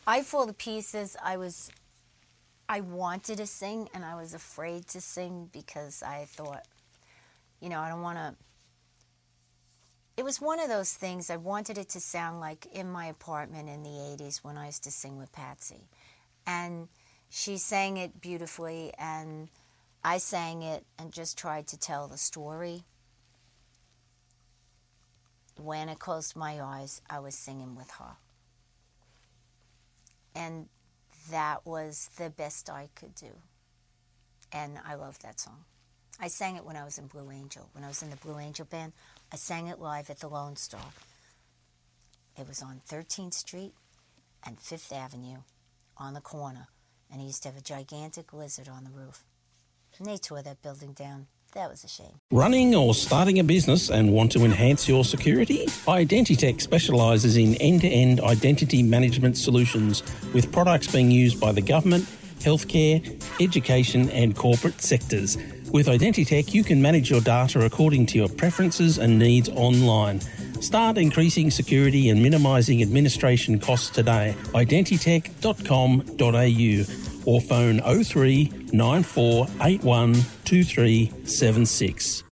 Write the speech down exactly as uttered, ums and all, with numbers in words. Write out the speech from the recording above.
I Fall to Pieces, I was, I wanted to sing and I was afraid to sing because I thought, you know, I don't want to, it was one of those things, I wanted it to sound like in my apartment in the eighties when I used to sing with Patsy. And she sang it beautifully and I sang it and just tried to tell the story. When I closed my eyes, I was singing with her. And that was the best I could do. And I love that song. I sang it when I was in Blue Angel. When I was in the Blue Angel band, I sang it live at the Lone Star. It was on thirteenth Street and Fifth Avenue on the corner. And he used to have a gigantic lizard on the roof. And they tore that building down. That was a shame. Running or starting a business and want to enhance your security? Identitech specialises in end-to-end identity management solutions with products being used by the government, healthcare, education and corporate sectors. With Identitech, you can manage your data according to your preferences and needs online. Start increasing security and minimising administration costs today. identitech dot com dot a u or phone oh three nine four eight one two three seven six.